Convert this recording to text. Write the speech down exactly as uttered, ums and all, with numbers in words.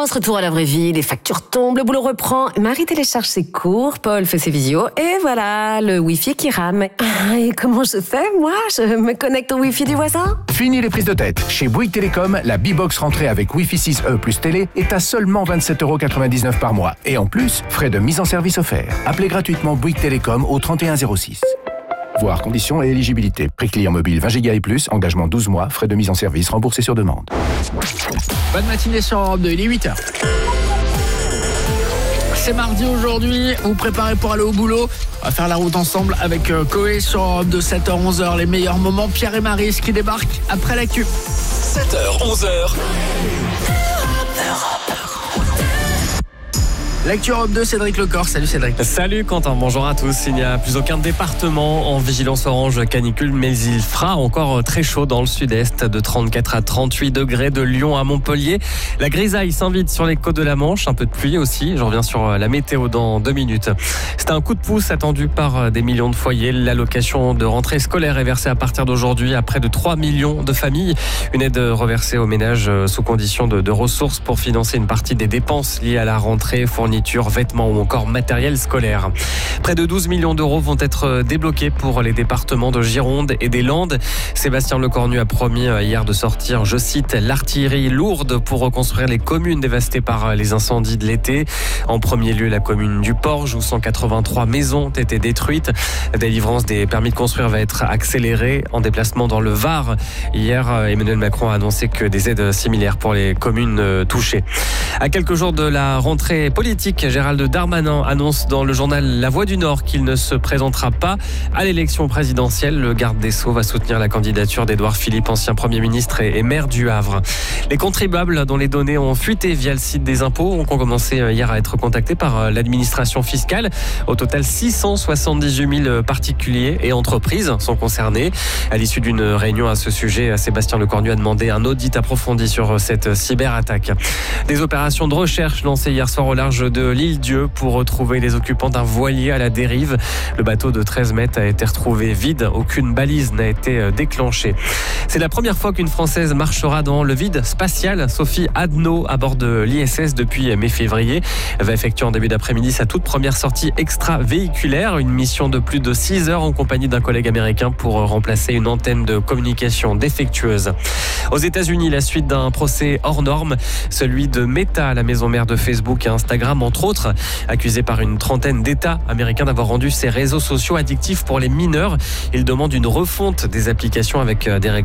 vacances, retour à la vraie vie, les factures tombent, le boulot reprend. Marie télécharge ses cours, Paul fait ses visios, et voilà, le Wi-Fi qui rame. Ah, et comment je fais, moi? Je me connecte au Wi-Fi du voisin? Fini les prises de tête. Chez Bouygues Télécom, la B-Box rentrée avec Wi-Fi six E plus télé est à seulement vingt-sept euros quatre-vingt-dix-neuf par mois. Et en plus, frais de mise en service offerts. Appelez gratuitement Bouygues Télécom au trente et un zéro six. Voir conditions et éligibilité. Prix client mobile vingt gigas et plus, engagement douze mois, frais de mise en service remboursés sur demande. Bonne matinée sur Europe deux, il est huit heures. C'est mardi aujourd'hui, vous préparez pour aller au boulot. On va faire la route ensemble avec Koé sur Europe deux, sept heures onze heures, les meilleurs moments. Pierre et Marie qui débarquent après l'actu. sept heures onze heures. L'actu Europe deux, Cédric Lecor. Salut Cédric. Salut Quentin, bonjour à tous. Il n'y a plus aucun département en vigilance orange canicule, mais il fera encore très chaud dans le sud-est, de trente-quatre à trente-huit degrés de Lyon à Montpellier. La grisaille s'invite sur les côtes de la Manche, un peu de pluie aussi. Je reviens sur la météo dans deux minutes. C'est un coup de pouce attendu par des millions de foyers. L'allocation de rentrée scolaire est versée à partir d'aujourd'hui à près de trois millions de familles. Une aide reversée aux ménages sous condition de, de ressources pour financer une partie des dépenses liées à la rentrée, fourniture, vêtements ou encore matériel scolaire. Près de douze millions d'euros vont être débloqués pour les départements de Gironde et des Landes. Sébastien Lecornu a promis hier de sortir, je cite, l'artillerie lourde pour reconstruire les communes dévastées par les incendies de l'été. En premier lieu, la commune du Porge où cent quatre-vingt-trois maisons ont été détruites. La délivrance des permis de construire va être accélérée. En déplacement dans le Var, hier, Emmanuel Macron a annoncé que des aides similaires pour les communes touchées. À quelques jours de la rentrée politique, Gérald Darmanin annonce dans le journal La Voix du Nord qu'il ne se présentera pas à l'élection présidentielle. Le garde des Sceaux va soutenir la candidature d'Édouard Philippe, ancien Premier ministre et maire du Havre. Les contribuables dont les données ont fuité via le site des impôts ont commencé hier à être contactés par l'administration fiscale. Au total, six cent soixante-dix-huit mille particuliers et entreprises sont concernés. À l'issue d'une réunion à ce sujet, Sébastien Lecornu a demandé un audit approfondi sur cette cyberattaque. Des opérations de recherche lancées hier soir au large de de l'île Dieu pour retrouver les occupants d'un voilier à la dérive. Le bateau de treize mètres a été retrouvé vide. Aucune balise n'a été déclenchée. C'est la première fois qu'une Française marchera dans le vide spatial. Sophie Adno, à bord de l'I S S depuis mi-février, va effectuer en début d'après-midi sa toute première sortie extra-véhiculaire. Une mission de plus de six heures en compagnie d'un collègue américain pour remplacer une antenne de communication défectueuse. Aux États-Unis, la suite d'un procès hors norme, celui de Meta, la maison mère de Facebook et Instagram, entre autres, accusé par une trentaine d'États américains d'avoir rendu ces réseaux sociaux addictifs pour les mineurs. Il demande une refonte des applications avec des règles